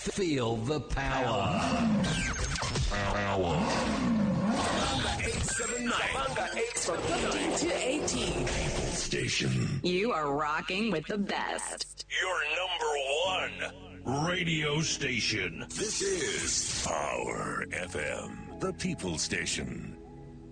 Feel the power. Zamanga 879. From 15 to 18. Station. You are rocking with the best. Your number one radio station. This is Power FM, the People Station.